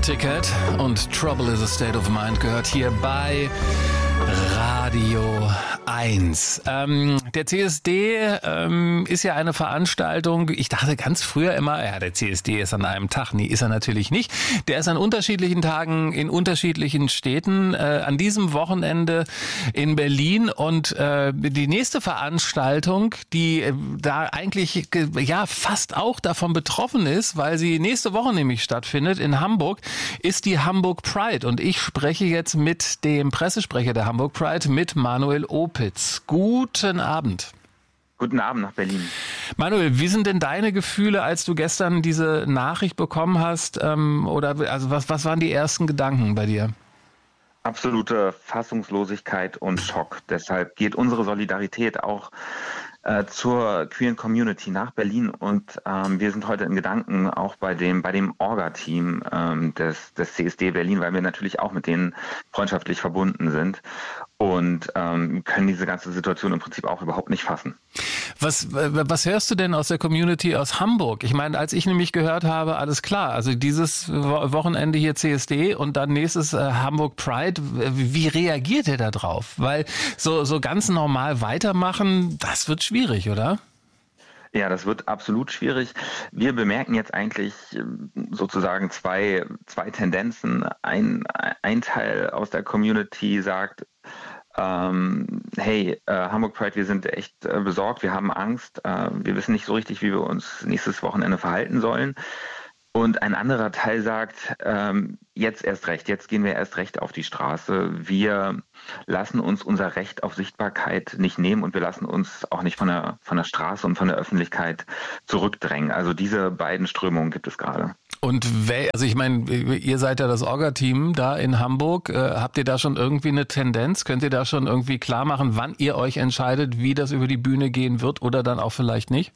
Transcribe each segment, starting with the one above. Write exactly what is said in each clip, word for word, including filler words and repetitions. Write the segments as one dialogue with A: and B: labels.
A: Doja Cat und Trouble is a State of Mind gehört hier bei Radio eins. Ähm, der C S D ähm, ist ja eine Veranstaltung, ich dachte ganz früher immer, ja, der C S D ist an einem Tag. Nee, ist er natürlich nicht. Der ist an unterschiedlichen Tagen in unterschiedlichen Städten. Äh, an diesem Wochenende in Berlin und äh, die nächste Veranstaltung, die äh, da eigentlich ja fast auch davon betroffen ist, weil sie nächste Woche nämlich stattfindet in Hamburg, ist die Hamburg Pride. Und ich spreche jetzt mit dem Pressesprecher der Hamburg Pride, mit Manuel Opitz. Guten Abend.
B: Guten Abend nach Berlin.
A: Manuel, wie sind denn deine Gefühle, als du gestern diese Nachricht bekommen hast? Ähm, oder also was, was waren die ersten Gedanken bei dir?
B: Absolute Fassungslosigkeit und Schock. Deshalb geht unsere Solidarität auch äh, zur queeren Community nach Berlin und ähm, wir sind heute in Gedanken auch bei dem bei dem Orga-Team ähm, des, des C S D Berlin, weil wir natürlich auch mit denen freundschaftlich verbunden sind und ähm, können diese ganze Situation im Prinzip auch überhaupt nicht fassen.
A: Was, was hörst du denn aus der Community aus Hamburg? Ich meine, als ich nämlich gehört habe, alles klar, also dieses Wochenende hier C S D und dann nächstes äh, Hamburg Pride, wie reagiert ihr da drauf? Weil so, so ganz normal weitermachen, das wird schwierig, oder?
B: Ja, das wird absolut schwierig. Wir bemerken jetzt eigentlich sozusagen zwei, zwei Tendenzen. Ein, ein Teil aus der Community sagt, ähm, hey, äh, Hamburg Pride, wir sind echt äh, besorgt, wir haben Angst, äh, wir wissen nicht so richtig, wie wir uns nächstes Wochenende verhalten sollen. Und ein anderer Teil sagt, ähm, jetzt erst recht, jetzt gehen wir erst recht auf die Straße. Wir lassen uns unser Recht auf Sichtbarkeit nicht nehmen und wir lassen uns auch nicht von der, von der Straße und von der Öffentlichkeit zurückdrängen. Also diese beiden Strömungen gibt es gerade.
A: Und wer, also ich meine, ihr seid ja das Orga-Team da in Hamburg. Äh, habt ihr da schon irgendwie eine Tendenz? Könnt ihr da schon irgendwie klar machen, wann ihr euch entscheidet, wie das über die Bühne gehen wird oder dann auch vielleicht nicht?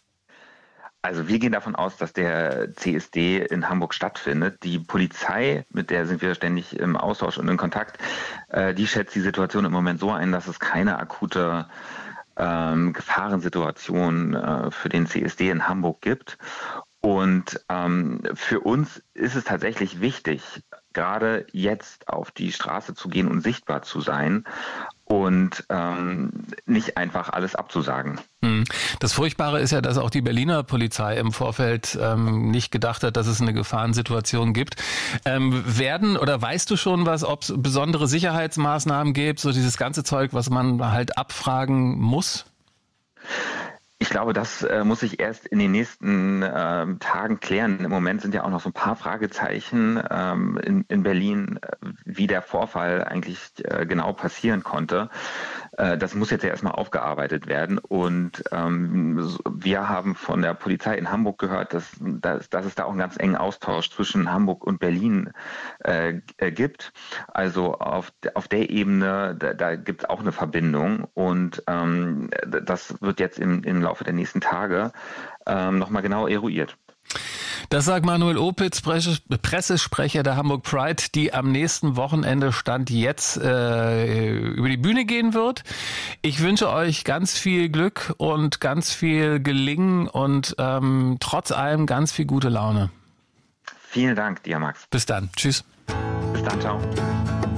B: Also wir gehen davon aus, dass der C S D in Hamburg stattfindet. Die Polizei, mit der sind wir ständig im Austausch und in Kontakt, äh, die schätzt die Situation im Moment so ein, dass es keine akute ähm, Gefahrensituation äh, für den C S D in Hamburg gibt. Und ähm, für uns ist es tatsächlich wichtig, gerade jetzt auf die Straße zu gehen und sichtbar zu sein und ähm, nicht einfach alles abzusagen.
A: Das Furchtbare ist ja, dass auch die Berliner Polizei im Vorfeld ähm, nicht gedacht hat, dass es eine Gefahrensituation gibt. Ähm, werden oder weißt du schon was, ob es besondere Sicherheitsmaßnahmen gibt, so dieses ganze Zeug, was man halt abfragen muss?
B: Ich glaube, das äh, muss sich erst in den nächsten äh, Tagen klären. Im Moment sind ja auch noch so ein paar Fragezeichen ähm, in, in Berlin, äh, wie der Vorfall eigentlich äh, genau passieren konnte. Äh, das muss jetzt ja erstmal aufgearbeitet werden. Und ähm, wir haben von der Polizei in Hamburg gehört, dass, dass, dass es da auch einen ganz engen Austausch zwischen Hamburg und Berlin äh, gibt. Also auf, auf der Ebene, da, da gibt es auch eine Verbindung. Und ähm, das wird jetzt im, im Laufe der nächsten Tage ähm, nochmal genau eruiert.
A: Das sagt Manuel Opitz, Pressesprecher der Hamburg Pride, die am nächsten Wochenende Stand jetzt äh, über die Bühne gehen wird. Ich wünsche euch ganz viel Glück und ganz viel Gelingen und ähm, trotz allem ganz viel gute Laune.
B: Vielen Dank dir, Max.
A: Bis dann. Tschüss.
B: Bis dann, ciao.